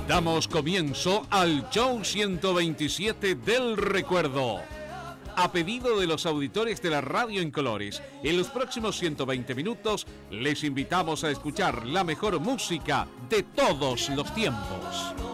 Damos comienzo al Show 127 del Recuerdo. A pedido de los auditores de la radio en colores, en los próximos 120 minutos les invitamos a escuchar la mejor música de todos los tiempos.